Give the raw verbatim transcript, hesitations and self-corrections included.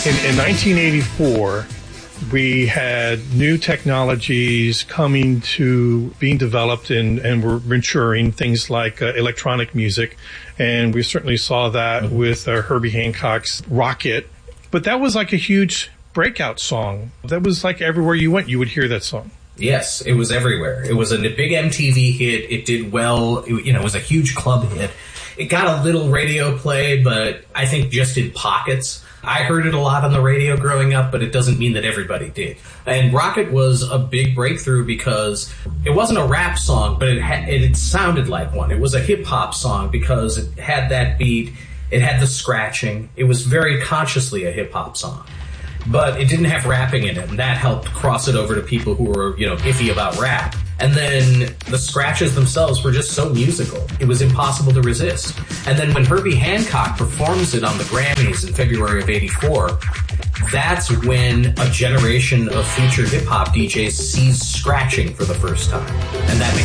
In, in nineteen eighty-four, we had new technologies coming to being developed and, and were maturing, things like uh, electronic music. And we certainly saw that mm-hmm. with uh, Herbie Hancock's Rocket. But that was like a huge breakout song. That was like everywhere you went, you would hear that song. Yes, it was everywhere. It was a big M T V hit. It did well. It, you know, it was a huge club hit. It got a little radio play, but I think just in pockets. I heard it a lot on the radio growing up, but it doesn't mean that everybody did. And Rocket was a big breakthrough because it wasn't a rap song, but it had, it, it sounded like one. It was a hip-hop song because it had that beat. It had the scratching. It was very consciously a hip-hop song. But it didn't have rapping in it, and that helped cross it over to people who were, you know, iffy about rap. And then the scratches themselves were just so musical. It was impossible to resist. And then when Herbie Hancock performs it on the Grammys in February of eighty-four, that's when a generation of future hip-hop D Js sees scratching for the first time. And that